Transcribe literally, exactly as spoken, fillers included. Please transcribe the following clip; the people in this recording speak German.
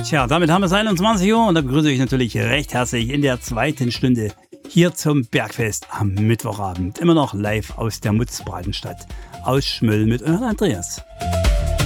Tja, damit haben wir es einundzwanzig Uhr und da begrüße ich natürlich recht herzlich in der zweiten Stunde hier zum Bergfest am Mittwochabend. Immer noch live aus der Mutzbratenstadt aus Schmölln mit eurem Andreas.